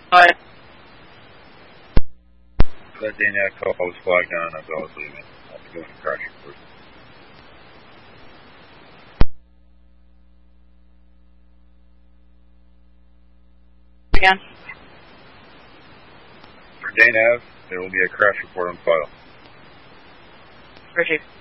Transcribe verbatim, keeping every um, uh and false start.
Alright. That Dana call was flagged down as I was leaving. I'll be going to crash report. Again. For Dana Ave, there will be a crash report on file. Richie.